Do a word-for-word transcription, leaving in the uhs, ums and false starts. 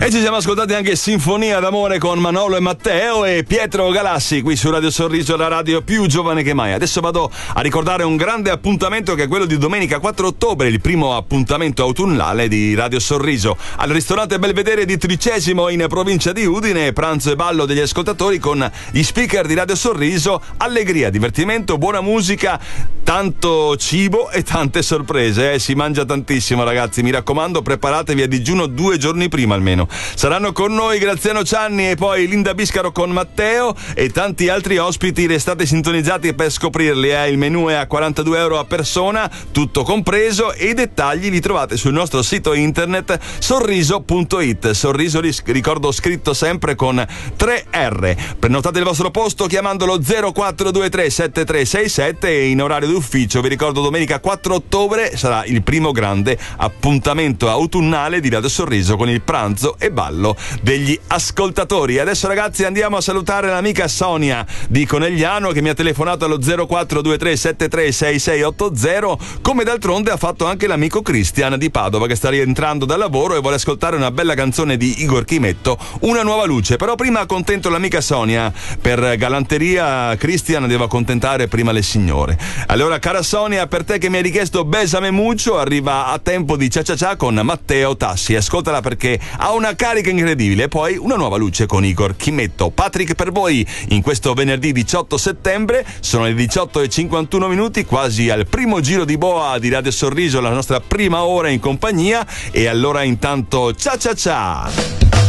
E ci siamo ascoltati anche Sinfonia d'amore con Manolo e Matteo e Pietro Galassi qui su Radio Sorriso, la radio più giovane che mai. Adesso vado a ricordare un grande appuntamento che è quello di domenica quattro ottobre, il primo appuntamento autunnale di Radio Sorriso al ristorante Belvedere di Tricesimo in provincia di Udine. Pranzo e ballo degli ascoltatori con gli speaker di Radio Sorriso, allegria, divertimento, buona musica, tanto cibo e tante sorprese. Eh? Si mangia tantissimo, ragazzi, mi raccomando, preparatevi a digiuno due giorni prima almeno. Saranno con noi Graziano Cianni e poi Linda Biscaro con Matteo e tanti altri ospiti. Restate sintonizzati per scoprirli. Eh? Il menù è a quarantadue euro a persona, tutto compreso, e i dettagli li trovate sul nostro sito internet sorriso punto it. Sorriso, ricordo, scritto sempre con tre erre. Prenotate il vostro posto chiamandolo zero quattro due tre sette tre sei sette e in orario d'ufficio. Vi ricordo, domenica quattro ottobre sarà il primo grande appuntamento autunnale di Radio Sorriso con il pranzo e ballo degli ascoltatori. Adesso, ragazzi, andiamo a salutare l'amica Sonia di Conegliano che mi ha telefonato allo zero quattro due tre sette tre sei sei otto zero, come d'altronde ha fatto anche l'amico Cristian di Padova che sta rientrando dal lavoro e vuole ascoltare una bella canzone di Igor Chimetto, Una nuova luce. Però prima accontento l'amica Sonia. Per galanteria, Cristian deve accontentare prima le signore. Allora, cara Sonia, per te che mi hai richiesto Besame Muccio, arriva a tempo di Cia Cia Cia con Matteo Tassi. Ascoltala perché ha una carica incredibile. E poi Una nuova luce con Igor Chimetto. Patrick per voi in questo venerdì diciotto settembre. Sono le diciotto e cinquantuno minuti, quasi al primo giro di boa di Radio Sorriso, la nostra prima ora in compagnia. E allora intanto Cia Cia Cia.